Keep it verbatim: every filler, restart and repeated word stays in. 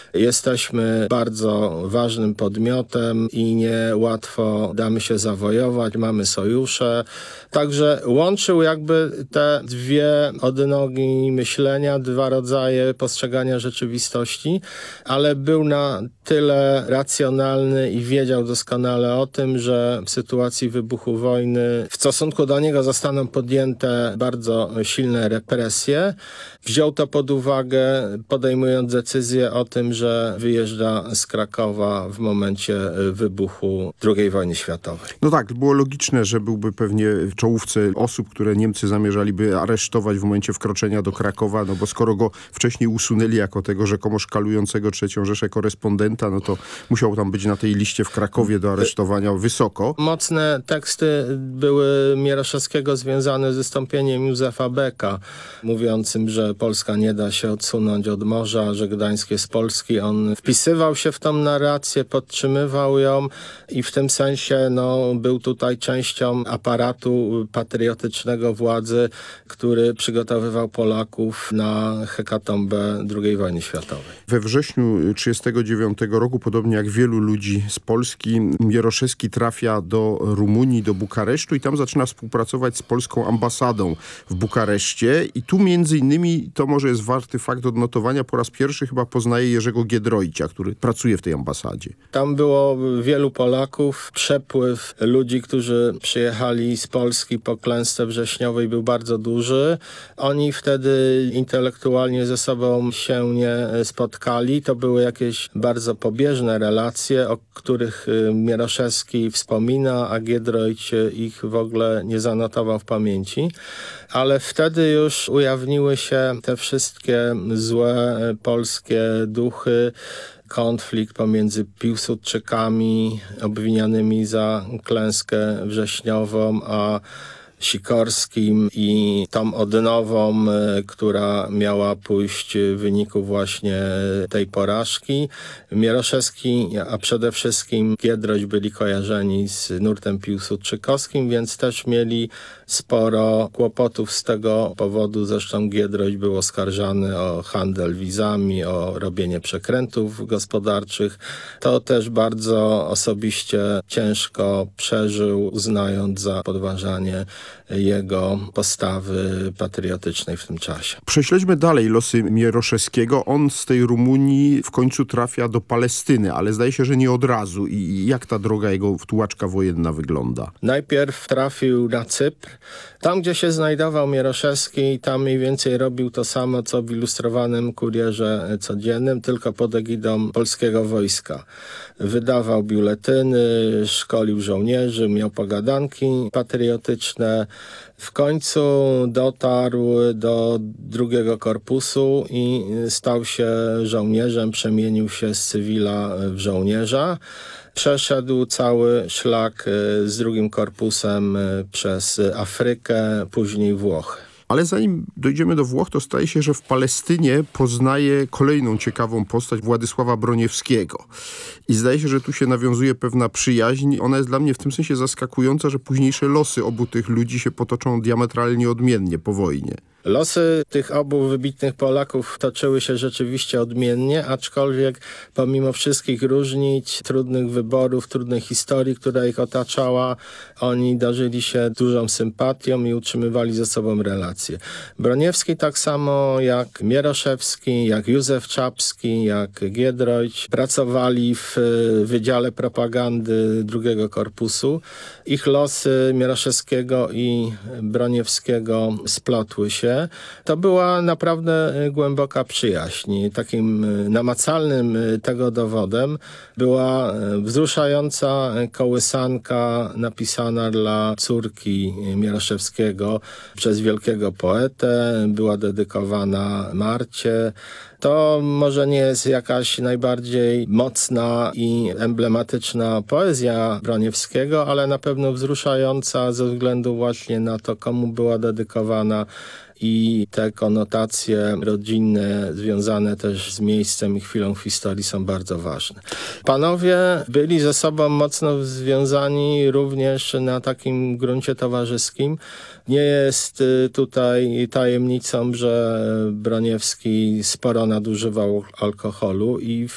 Jesteśmy bardzo ważnym podmiotem i niełatwo damy się zawojować, mamy sojusze. Także łączył jakby te dwie odnogi myślenia, dwa rodzaje postrzegania rzeczywistości, ale był na tyle racjonalny i wiedział doskonale o tym, że w sytuacji wybuchu wojny w stosunku do niego zostaną podjęte bardzo silne represje. Wziął to pod uwagę, podejmując decyzję o tym, że wyjeżdża z Krakowa w momencie wybuchu drugiej wojny światowej. No tak, było logiczne, że byłby pewnie w czołówce osób, które Niemcy zamierzaliby aresztować w momencie wkroczenia do Krakowa, no bo skoro go wcześniej usunęli jako tego rzekomo szkalującego trzecią Rzeszę korespondenta, no to musiał tam być na tej liście w Krakowie do aresztowania wysoko. Mocne teksty były Mieroszewskiego związane z wystąpieniem Józefa Becka, mówiącym, że Polska nie da się odsunąć od morza, że Gdańsk jest Polski. On wpisywał się w tą narrację, podtrzymywał ją i w tym sensie no, był tutaj częścią aparatu patriotycznego władzy, który przygotowywał Polaków na hekatombę drugiej wojny światowej. We wrześniu tysiąc dziewięćset trzydziestego dziewiątego roku, podobnie jak wielu ludzi z Polski, Mieroszewski trafia do Rumunii, do Bukaresztu i tam zaczyna współpracować z polską ambasadą w Bukareszcie i tu między innymi, to może jest warty fakt odnotowania, po raz pierwszy chyba poznaje Jerzego Giedroycia, który pracuje w tej ambasadzie. Tam było wielu Polaków, przepływ ludzi, którzy przyjechali z Polski po klęsce wrześniowej był bardzo duży. Oni wtedy intelektualnie ze sobą się nie spotkali. To były jakieś bardzo pobieżne relacje, o których Mieroszewski wspomina, a Giedroyć ich w ogóle nie zanotował w pamięci. Ale wtedy już ujawniły się te wszystkie złe polskie duchy, konflikt pomiędzy Piłsudczykami obwinianymi za klęskę wrześniową, a Sikorskim i tą odnową, która miała pójść w wyniku właśnie tej porażki. Mieroszewski, a przede wszystkim Giedroyć byli kojarzeni z nurtem piłsudczykowskim, więc też mieli sporo kłopotów z tego powodu. Zresztą Giedroyć był oskarżany o handel wizami, o robienie przekrętów gospodarczych. To też bardzo osobiście ciężko przeżył, uznając za podważanie jego postawy patriotycznej w tym czasie. Prześledźmy dalej losy Mieroszewskiego. On z tej Rumunii w końcu trafia do Palestyny, ale zdaje się, że nie od razu. I jak ta droga jego tułaczka wojenna wygląda? Najpierw trafił na Cypr. Tam, gdzie się znajdował Mieroszewski, tam mniej więcej robił to samo, co w Ilustrowanym Kurierze Codziennym, tylko pod egidą polskiego wojska. Wydawał biuletyny, szkolił żołnierzy, miał pogadanki patriotyczne. W końcu dotarł do drugiego korpusu i stał się żołnierzem, przemienił się z cywila w żołnierza. Przeszedł cały szlak z drugim korpusem przez Afrykę, później Włochy. Ale zanim dojdziemy do Włoch, to staje się, że w Palestynie poznaje kolejną ciekawą postać Władysława Broniewskiego. I zdaje się, że tu się nawiązuje pewna przyjaźń. Ona jest dla mnie w tym sensie zaskakująca, że późniejsze losy obu tych ludzi się potoczą diametralnie odmiennie po wojnie. Losy tych obu wybitnych Polaków toczyły się rzeczywiście odmiennie, aczkolwiek pomimo wszystkich różnic, trudnych wyborów, trudnej historii, która ich otaczała, oni darzyli się dużą sympatią i utrzymywali ze sobą relacje. Broniewski tak samo jak Mieroszewski, jak Józef Czapski, jak Giedroyć pracowali w Wydziale Propagandy drugiego Korpusu. Ich losy Mieroszewskiego i Broniewskiego splotły się. To była naprawdę głęboka przyjaźń. Takim namacalnym tego dowodem była wzruszająca kołysanka napisana dla córki Mieroszewskiego przez wielkiego poetę. Była dedykowana Marcie. To może nie jest jakaś najbardziej mocna i emblematyczna poezja Broniewskiego, ale na pewno wzruszająca ze względu właśnie na to, komu była dedykowana, i te konotacje rodzinne związane też z miejscem i chwilą w historii są bardzo ważne. Panowie byli ze sobą mocno związani również na takim gruncie towarzyskim. Nie jest tutaj tajemnicą, że Broniewski sporo nadużywał alkoholu i w